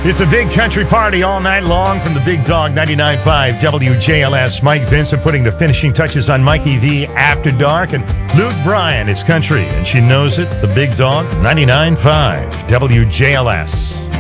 It's a big country party all night long from the Big Dog 99.5 WJLS. Mike Vincent putting the finishing touches on Mikey V After Dark. And Luke Bryan, it's country, and she knows it. The Big Dog 99.5 WJLS.